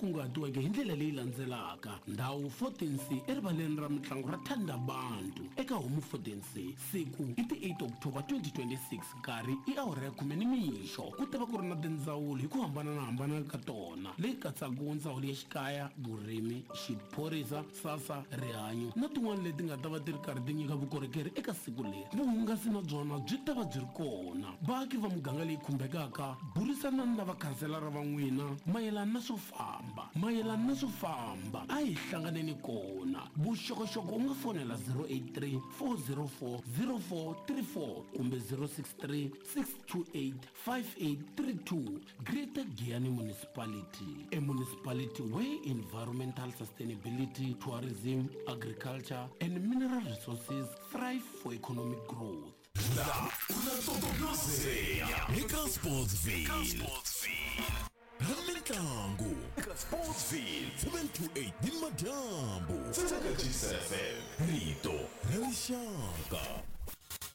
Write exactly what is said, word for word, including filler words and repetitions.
kunguhatiweke hi ndlela leyi landzelaka. Ndhawu fourteen C erivaleni ra mitlangu ra Thandabantu eka Homu fourteen C. Siku i ti eight October twenty twenty-six. Nkarhi i awara ya khume nimixo. Ku ta va ku ri na tindzawulo hi ku hambanahambana ka tona leyi katsaka ndzawulo ya xikaya, vurimi, xiphorisa, sasa, rihanyo na tin'wana leti nga ta va ti ri karhi ti nyika vukorhokeri eka siku leri. Vuhungasi na byona byi ta va byi ri kona. Vaaki va muganga leyi khumbekaka burisanani na vakhanselara va n'wina mayelana na swo famba mayelana na swo famba a hi hlanganeni kona. Vuxokoxoko u nga fonela zero eight three four zero four zero four three four kumbe zero six three six two eight five eight three two. Greater Giyani Municipality, a municipality where environmental sustainability, tourism, agriculture and mineral resources thrive for economic growth. La unatotokosea eka Sportsville Ramitlangu eka Sportsville seven two eight Dimadambu Tsaka G S F M Rito Ralishaka.